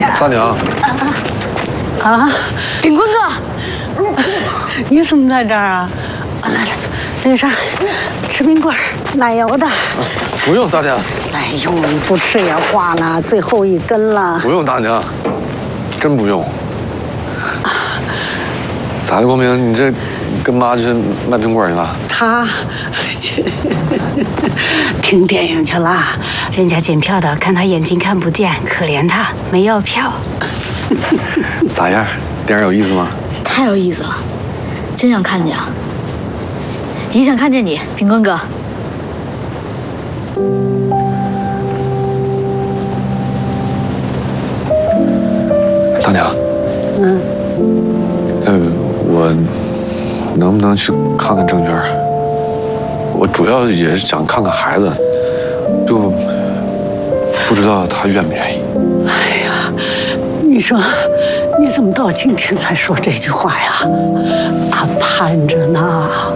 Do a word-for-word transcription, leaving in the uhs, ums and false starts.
大娘。 啊， 炳坤哥， 你怎么在这儿啊？来来，那啥，吃冰棍儿，奶油的。 不用，大娘。 哎呦，你不吃也化了，最后一根了。 不用，大娘，真不用。咋的，光明？你这跟妈去卖冰棍去了？ 他去听电影去了。 人家检票的看他眼睛看不见，可怜他没要票。 咋样？电影有意思吗？ 太有意思了，真想看见啊！也想看见你，炳坤哥。 大娘。 嗯。 呃，我能不能去看看郑娟？我主要也是想看看孩子，就不知道她愿不愿意。 哎呀，你说你怎么到今天才说这句话呀？他盼着呢。